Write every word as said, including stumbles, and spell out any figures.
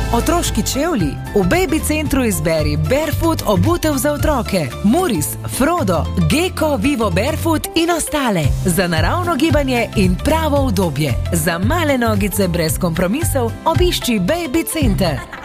Otroški čevlji? V Baby Centru izberi Barefoot obutev za otroke, Muris, Frodo, Gecko, Vivo Barefoot in ostale. Za naravno gibanje in pravo udobje. Za male nogice brez kompromisov obišči Baby Center.